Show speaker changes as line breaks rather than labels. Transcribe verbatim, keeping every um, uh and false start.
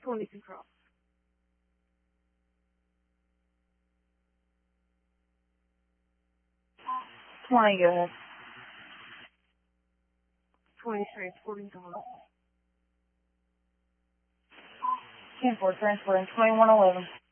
twenty-two cross.
twenty, go ahead.
twenty transporting to hospital.
ten four transporting twenty-one eleven.